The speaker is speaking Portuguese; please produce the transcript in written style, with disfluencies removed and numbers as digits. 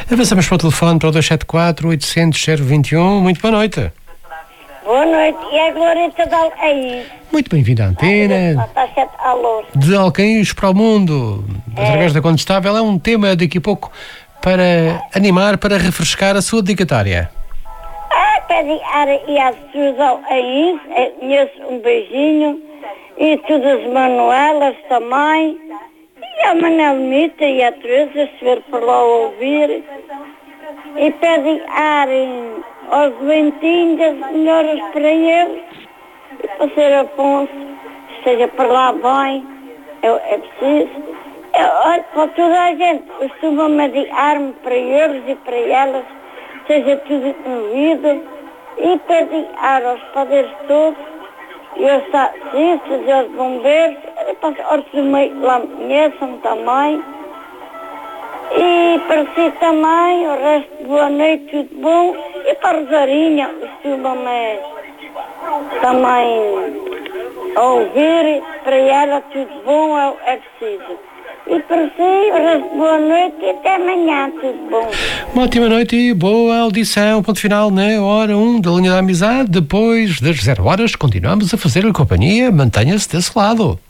Avançamos para o telefone para o 274-800-021. Muito boa noite. Boa noite, e a Glorita de Alcaíns. Muito bem-vindo à antena. De Alcaíns para o mundo, através da Condestável. É um tema daqui a pouco para animar, para refrescar a sua dedicatória. Pede e às pessoas de Alcaíns, conheço um beijinho, e todas as Manuelas também, e a Manelmita e a Teresa, se estiver por lá a ouvir, e pede aos doentinhos as melhoras para eles, e para ser Afonso, esteja por lá bem, é preciso. Olha, para toda a gente, costuma mediar-me para eles e para elas, seja tudo comido, e pedir aos padres todos, e aos taxistas, e aos bombeiros, e para os do meio lá me conheçam também. E para si também, o resto, boa noite, tudo bom. E para a Rosarinha, costuma-me também ouvir, para ela tudo bom, é preciso. E para si, o resto, boa noite e até amanhã, tudo bom. Uma ótima noite e boa audição. Ponto final na hora 1 da linha da amizade. Depois das 0 horas, continuamos a fazer a companhia. Mantenha-se desse lado.